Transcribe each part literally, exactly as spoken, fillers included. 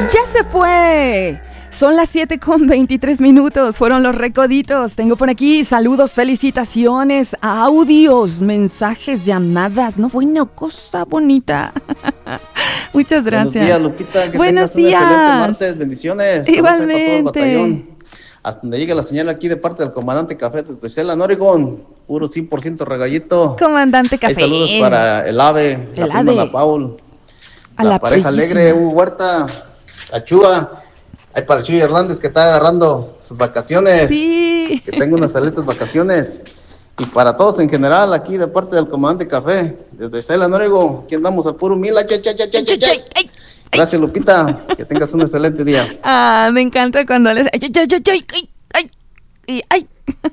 Ya se fue. Son las siete con veintitrés minutos, fueron los recoditos. Tengo por aquí saludos, felicitaciones, audios, mensajes, llamadas. No, bueno, cosa bonita. Muchas gracias. Buenos días, Lupita. Que Buenos tengas un días. excelente martes. Bendiciones. Igualmente. Hasta donde llegue la señal aquí de parte del comandante Café de Celano, Oregon. Puro cien por ciento regallito. Comandante Café. Hay saludos para el ave, el la prima ave. La Paul, A la, la pareja bellísima. alegre, Hugo Huerta, la Chua. Hay para Chuy Hernández que está agarrando sus vacaciones. Sí. Que tenga unas excelentes vacaciones. Y para todos en general, aquí de parte del comandante Café, desde Celano, Oregon, aquí andamos a puro mil. Cha, cha, cha, cha, cha, cha. Gracias, Lupita. Que tengas un excelente día. Ah, me encanta cuando les... Ay, ay, ay, ay, ay, ay, ay, ay.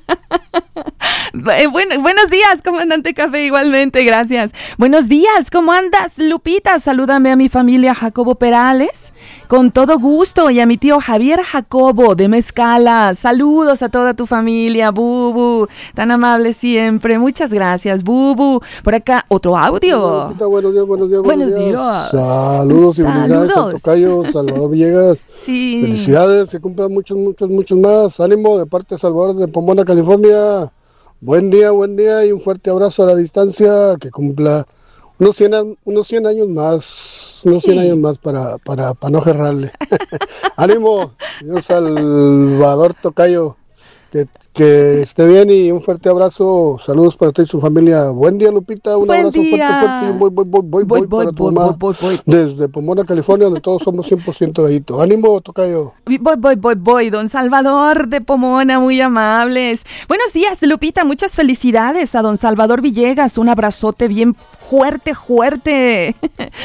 Bueno, buenos días, comandante Café, igualmente, gracias. Buenos días, ¿cómo andas, Lupita? Salúdame a mi familia Jacobo Perales, con todo gusto, y a mi tío Javier Jacobo de Mezcala. Saludos a toda tu familia, Bubu, tan amable siempre. Muchas gracias, Bubu. Por acá, otro audio. Lupita, buenos días, buenos días, Buenos buenos días. días. Saludos y felicidades Saludos. a Tocayo, Salvador Villegas. Sí. Felicidades, que cumplan muchos, muchos, muchos más. Ánimo de parte de Salvador de Pomona, California. Buen día, buen día y un fuerte abrazo a la distancia. Que cumpla unos cien, a- unos cien años más, unos Sí. cien años más para, para, para no gerrarle. Ánimo, señor Salvador Tocayo. Que, que esté bien y un fuerte abrazo. Saludos para usted y su familia. Buen día, Lupita. Un Buen abrazo día. fuerte, fuerte. Y voy, voy, voy, voy, Voy, voy, voy, para tu voy, mamá. voy, voy, voy. Desde Pomona, California, donde todos somos cien por ciento gallito. Ánimo, Tocayo. Voy, voy, voy, voy, don Salvador de Pomona, muy amables. Buenos días, Lupita, muchas felicidades a don Salvador Villegas, un abrazote bien fuerte, fuerte.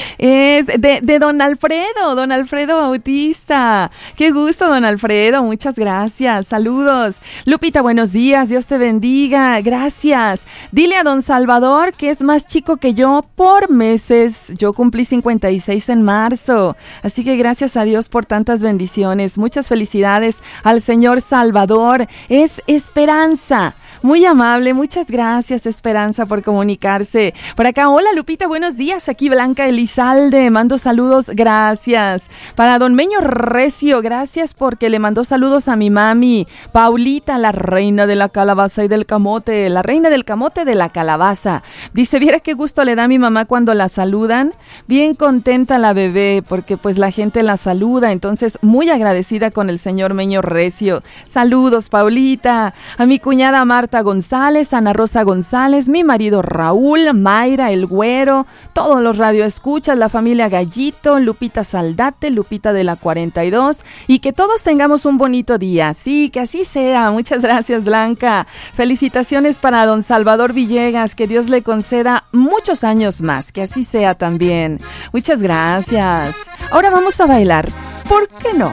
Es de, de don Alfredo, don Alfredo Bautista. Qué gusto, don Alfredo, muchas gracias, saludos. Lupita, buenos días, Dios te bendiga, gracias. Dile a don Salvador que es más chico que yo por meses. Yo cumplí cincuenta y seis en marzo, así que gracias a Dios por tantas bendiciones. Muchas felicidades al señor Salvador. Es Esperanza. Muy amable, muchas gracias, Esperanza, por comunicarse. Por acá, hola Lupita, buenos días, aquí Blanca Elizalde, mando saludos, gracias. Para don Meño Recio, gracias porque le mandó saludos a mi mami, Paulita, la reina de la calabaza y del camote, la reina del camote de la calabaza. Dice, viera qué gusto le da a mi mamá cuando la saludan, bien contenta la bebé, porque pues la gente la saluda, entonces muy agradecida con el señor Meño Recio. Saludos, Paulita, a mi cuñada Marta González, Ana Rosa González, mi marido Raúl, Mayra, el Güero, todos los radioescuchas, la familia Gallito, Lupita Saldate, Lupita de la cuarenta y dos, y que todos tengamos un bonito día. Sí, que así sea. Muchas gracias, Blanca. Felicitaciones para don Salvador Villegas, que Dios le conceda muchos años más, que así sea también. Muchas gracias. Ahora vamos a bailar. ¿Por qué no?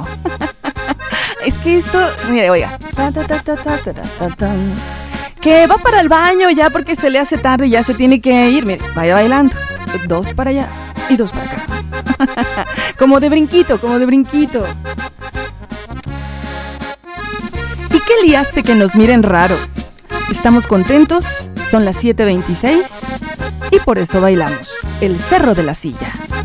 Es que esto, mire, oiga. Ta, ta, ta, ta, ta, ta, ta, ta. Que va para el baño ya porque se le hace tarde y ya se tiene que ir. Mire, vaya bailando. Dos para allá y dos para acá. Como de brinquito, como de brinquito. ¿Y qué le hace que nos miren raro? Estamos contentos, son las siete veintiséis y por eso bailamos el Cerro de la Silla.